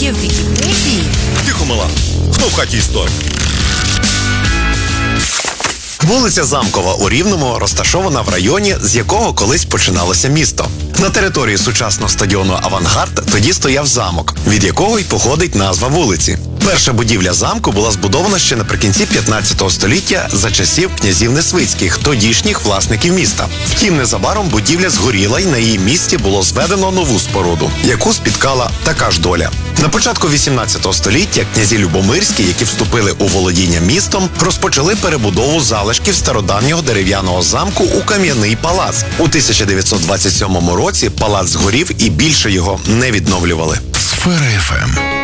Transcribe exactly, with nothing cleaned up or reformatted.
в Вікіпедії. Тихо, мала. Хто в хаті історик? Вулиця Замкова у Рівному розташована в районі, з якого колись починалося місто. На території сучасного стадіону «Авангард» тоді стояв замок, від якого й походить назва вулиці. Перша будівля замку була збудована ще наприкінці п'ятнадцятого століття за часів князів Несвицьких, тодішніх власників міста. Втім, незабаром будівля згоріла й на її місці було зведено нову споруду, яку спіткала така ж доля. На початку вісімнадцятого століття князі Любомирські, які вступили у володіння містом, розпочали перебудову залишків стародавнього дерев'яного замку у кам'яний палац. У тисяча дев'ятсот двадцять сьомому році палац згорів і більше його не відновлювали. Сфера еф ем.